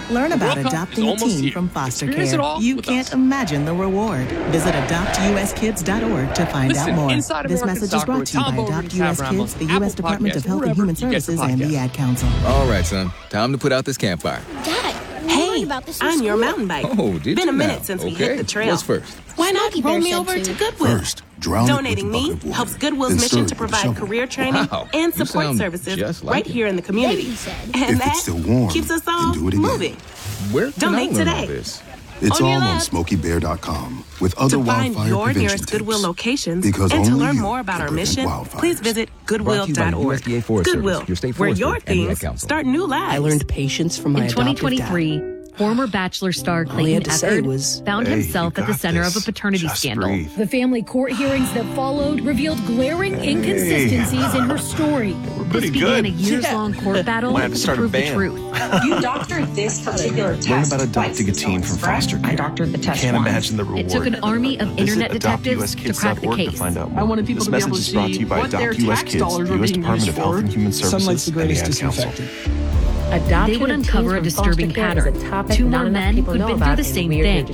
Learn about World Cup adopting is a teen almost from here. foster Experience care. it all You with can't us. imagine the reward. Visit adoptuskids.org to find Listen, out more. Inside This American message is Soccer brought with to you by Tom Bogert Adopt and US Tab Rambo, Kids, the Apple U.S. Department Podcasts, of Health and wherever Human you get your Services, and the podcasts. Ad Council. All right, son. Time to put out this campfire. Dad, Hey, about this in I'm your school. mountain bike. Oh, did Been you a minute now? since we Okay. hit the trail. What's first? Why not Smokey roll Bear me said over to. to Goodwill? First, drown Donating it with a me bucket of water. helps Goodwill's Then mission stir it to with a provide shovel. career training Wow, and you support sound services just like right it. here in the community. Then he said, And If that it's still warm, keeps us then all do it again. moving. Where can Donate I learn all today. this? It's On your all on left. SmokeyBear.com with other To find wildfire your prevention nearest Goodwill tips. locations Because and to only learn you more about can our prevent mission, wildfires. please visit Brought to you by goodwill.org. USDA Forest Goodwill, Service, your state where forester, your and the Ad things Council. start new lives. I learned patience from my In adoptive 2023, dad. former Bachelor star All he had Clayton to say Eckerd was, found "Hey, himself you at the got center of a this. paternity Just scandal. breathe." The family court hearings that followed revealed glaring inconsistencies in her story. This began a years-long court battle Might have to to start a prove the band. truth. You doctored this particular test. Learn about adopting a teen from foster care. I doctored the test Can't once. imagine the reward. It took an army of Visit internet detectives to crack the adoptuskids.org case. to find out more. I wanted people this to be message able to is brought to see you by what their Adopt US tax Kids, dollars the were U.S. being Department used of Health and Human Services, Sunlight's the and the greatest Ad Council. disinfectant. They would uncover a disturbing pattern. Two more men who'd been through the same thing.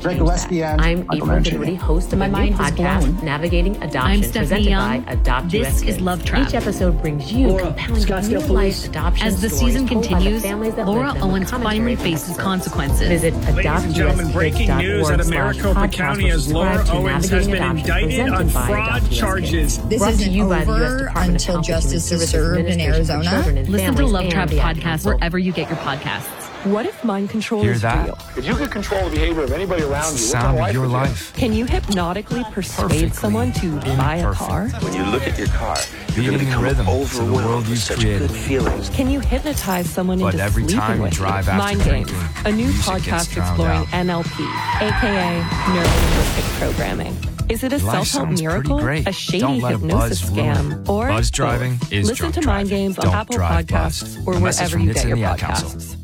I'm April Dinwiddie, host of my new podcast, Navigating Adoption, I'm Stephanie presented Young. by Adopt This US is Kids. Love Trap. Each episode brings you compelling real-life adoption As the stories season told by the continues, families that Laura live them with Owens commentary finally from faces experts. consequences. Visit Ladies and gentlemen, breaking news out of Maricopa County as Laura Owens has been indicted on fraud charges. This isn't over until justice is served in Arizona. Listen to Love Trap podcast wherever you get your podcasts. What if mind control Hear is that? real? If you could control the behavior of anybody around you, Sound of your life. Can you hypnotically persuade Perfectly someone to buy a imperfect. car? When you look at your car, Being in rhythm to the world you've created. feelings. Can you hypnotize someone But into every sleeping time you with drive you? after Mind Games, drinking, a new music gets podcast drowned exploring out. NLP, aka Neuro-Linguistic Programming. Is it a Life self-help sounds pretty miracle, great. a shady Don't let a hypnosis buzz ruin scam, it. or Buzz driving both? is Listen drunk to Mind driving. Games on Don't Apple drive Podcasts buzzed. or A message wherever from you Nits get and your the Ad Council. podcasts.